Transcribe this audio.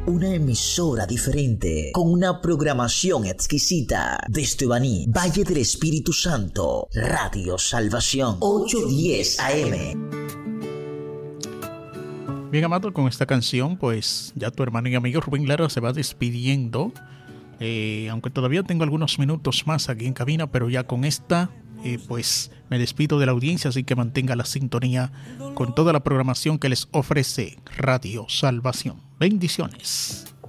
Una emisora diferente, con una programación exquisita. Desde Baní, Valle del Espíritu Santo, Radio Salvación, 810 AM. Bien, amado, con esta canción, pues ya tu hermano y amigo Rubén Lara se va despidiendo. Aunque todavía tengo algunos minutos más aquí en cabina, pero ya con esta, pues me despido de la audiencia, así que mantenga la sintonía con toda la programación que les ofrece Radio Salvación. Bendiciones.